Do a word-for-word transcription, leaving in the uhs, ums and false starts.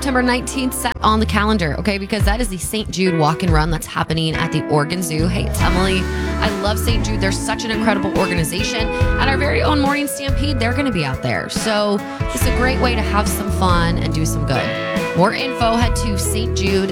September nineteenth set on the calendar, okay? Because that is the Saint Jude Walk and Run that's happening at the Oregon Zoo. Hey, it's Emily. I love Saint Jude. They're such an incredible organization. At our very own Morning Stampede, they're going to be out there. So it's a great way to have some fun and do some good. More info, head to st jude